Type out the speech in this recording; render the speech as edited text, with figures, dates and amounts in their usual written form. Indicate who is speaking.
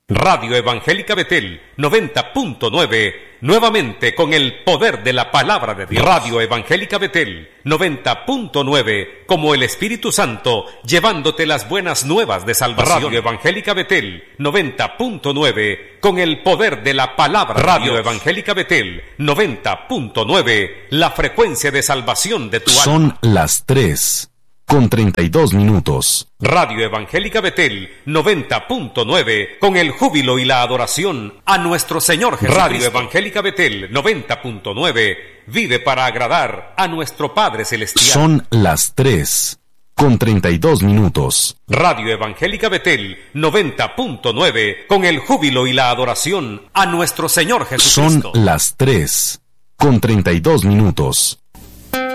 Speaker 1: Radio Evangélica Betel 90.9, nuevamente con el poder de la palabra de Dios. Radio Evangélica Betel 90.9, como el Espíritu Santo, llevándote las buenas nuevas de salvación. Radio Evangélica Betel 90.9, con el poder de la palabra de Dios. Radio Evangélica Betel 90.9, la frecuencia de salvación de tu alma.
Speaker 2: Son las 3:32.
Speaker 1: Radio Evangélica Betel 90.9, con el júbilo y la adoración a nuestro Señor Jesucristo. Radio Evangélica Betel 90.9, vive para agradar a nuestro Padre Celestial.
Speaker 2: Son las 3:32.
Speaker 1: Radio Evangélica Betel 90.9, con el júbilo y la adoración a nuestro Señor Jesucristo.
Speaker 2: Son las 3:32.